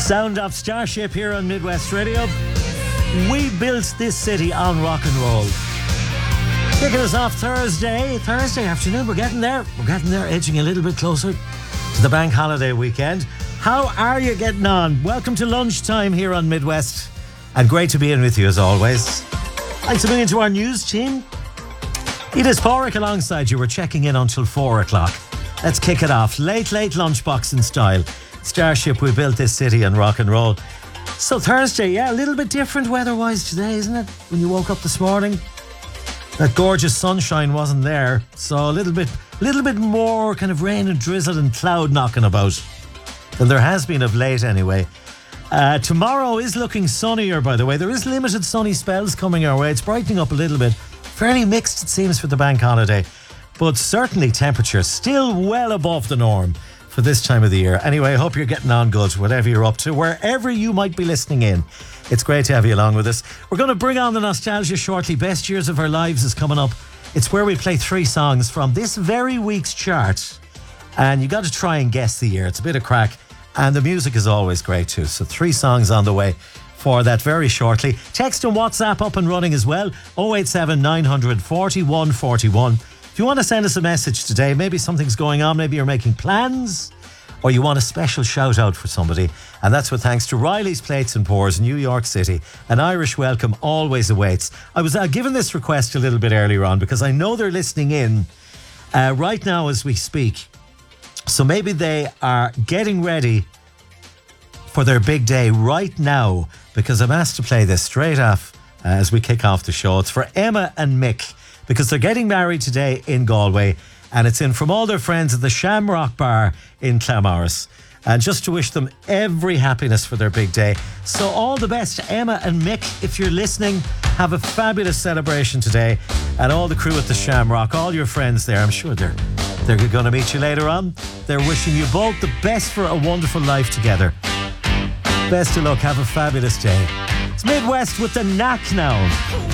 Sound of Starship here on Midwest Radio. We built this city on rock and roll. Kicking us off Thursday afternoon. We're getting there, edging a little bit closer to the bank holiday weekend. How are you getting on? Welcome to lunchtime here on Midwest, and great to be in with you as always. Thanks a million to our news team. Edith Porrick alongside you. We're checking in until 4 o'clock. Let's kick it off. Late lunchboxing style. Starship, we built this city on rock and roll. So Thursday, yeah, a little bit different weather-wise today, isn't it? When you woke up this morning, that gorgeous sunshine wasn't there. So a little bit more kind of rain and drizzle and cloud knocking about than there has been of late anyway. Tomorrow is looking sunnier, by the way. There is limited sunny spells coming our way. It's brightening up a little bit. Fairly mixed, it seems, for the bank holiday. But certainly temperatures still well above the norm for this time of the year. Anyway, I hope you're getting on good, whatever you're up to, wherever you might be listening in. It's great to have you along with us. We're going to bring on the nostalgia shortly. Best Years of Our Lives is coming up. It's where we play 3 songs from this very week's chart. And you got to try and guess the year. It's a bit of crack. And the music is always great too. So 3 songs on the way for that very shortly. Text and WhatsApp up and running as well. 087 900 4141. If you want to send us a message today, maybe something's going on, maybe you're making plans, or you want a special shout out for somebody, and that's with thanks to Riley's Plates and Pours, New York City. An Irish welcome always awaits. I was given this request a little bit earlier on because I know they're listening in right now as we speak. So maybe they are getting ready for their big day right now, because I'm asked to play this straight off as we kick off the show. It's for Emma and Mick, because they're getting married today in Galway, and it's in from all their friends at the Shamrock Bar in Claremorris. And just to wish them every happiness for their big day. So all the best to Emma and Mick. If you're listening, have a fabulous celebration today. And all the crew at the Shamrock, all your friends there, I'm sure they're going to meet you later on. They're wishing you both the best for a wonderful life together. Best of luck. Have a fabulous day. It's Midwest with the Knack now.